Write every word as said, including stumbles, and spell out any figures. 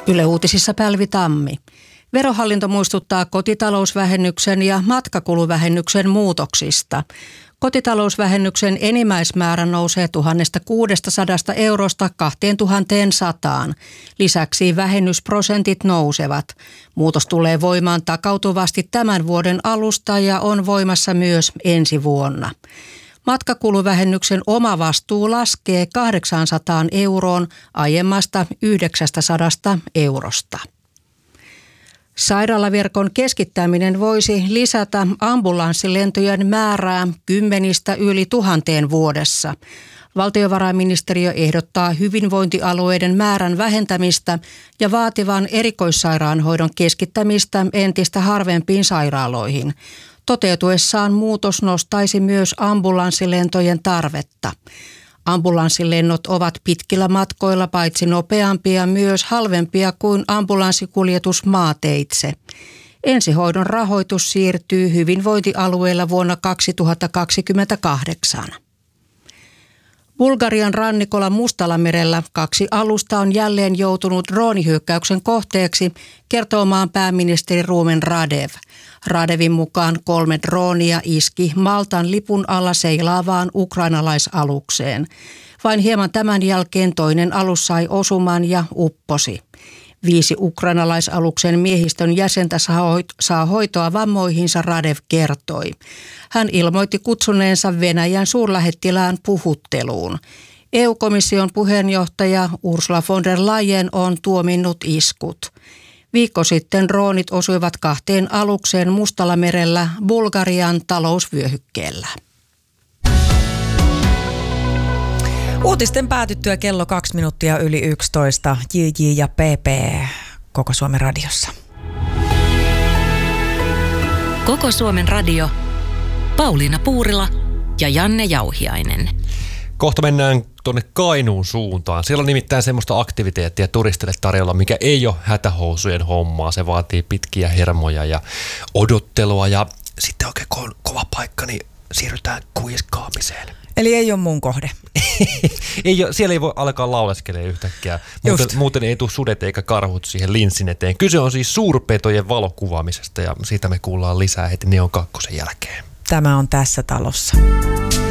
Yle Uutisissa Pälvi Tammi. Verohallinto muistuttaa kotitalousvähennyksen ja matkakuluvähennyksen muutoksista. Kotitalousvähennyksen enimmäismäärä nousee tuhatkuusisataa eurosta kaksituhatta. Lisäksi vähennysprosentit nousevat. Muutos tulee voimaan takautuvasti tämän vuoden alusta ja on voimassa myös ensi vuonna. Matkakuluvähennyksen omavastuu laskee kahdeksansataan euroon aiemmasta yhdeksänsataa eurosta. Sairaalaverkon keskittäminen voisi lisätä ambulanssilentojen määrää kymmenistä yli tuhanteen vuodessa. Valtiovarainministeriö ehdottaa hyvinvointialueiden määrän vähentämistä ja vaativan erikoissairaanhoidon keskittämistä entistä harvempiin sairaaloihin. Toteutuessaan muutos nostaisi myös ambulanssilentojen tarvetta. Ambulanssilennot ovat pitkillä matkoilla paitsi nopeampia myös halvempia kuin ambulanssikuljetus maateitse. Ensihoidon rahoitus siirtyy hyvinvointialueilla vuonna kaksituhattakaksikymmentäkahdeksan. Bulgarian rannikolla Mustalamerellä kaksi alusta on jälleen joutunut droonihyökkäyksen kohteeksi, kertoo maan pääministeri Rumen Radev. Radevin mukaan kolme droonia iski Maltan lipun alla seilaavaan ukrainalaisalukseen. Vain hieman tämän jälkeen toinen alus sai osuman ja upposi. Viisi ukrainalaisaluksen miehistön jäsentä saa hoitoa vammoihinsa, Radev kertoi. Hän ilmoitti kutsuneensa Venäjän suurlähettilään puhutteluun. E U-komission puheenjohtaja Ursula von der Leyen on tuominnut iskut. Viikko sitten droonit osuivat kahteen alukseen Mustalamerellä Bulgarian talousvyöhykkeellä. Uutisten päätyttyä kello kaksi minuuttia yli yksitoista. J J ja P P Koko Suomen radiossa. Koko Suomen radio. Pauliina Puurila ja Janne Jauhiainen. Kohta mennään tuonne Kainuun suuntaan. Siellä on nimittäin semmoista aktiviteettia turistille tarjolla, mikä ei ole hätähousujen hommaa. Se vaatii pitkiä hermoja ja odottelua ja sitten oikein kun on kova paikka, niin siirrytään kuiskaamiseen. Eli ei ole mun kohde. ei ole, siellä ei voi alkaa lauleskelemaan yhtäkkiä. Muuten, muuten ei tule sudet eikä karhut siihen linssin eteen. Kyse on siis suurpetojen valokuvaamisesta ja siitä me kuullaan lisää heti Neon kakkosen jälkeen. Tämä on tässä talossa.